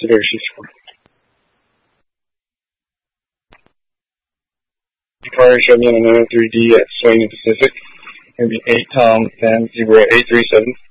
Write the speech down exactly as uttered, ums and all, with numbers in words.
very score. Inquiry showed me on a nine oh three D at Swain and Pacific. It's going to be eight Tom ten zero eight three seven.